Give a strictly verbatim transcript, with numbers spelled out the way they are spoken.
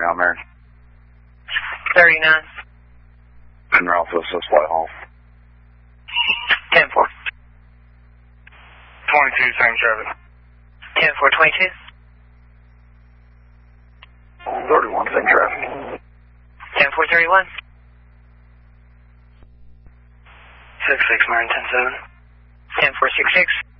now, Mary. thirty-nine. And Ralph, this is Whitehall. ten four. twenty-two, same traffic. ten four twenty-two. thirty-one, same traffic. ten four thirty-one. six six, Marion, ten seven. ten four six six.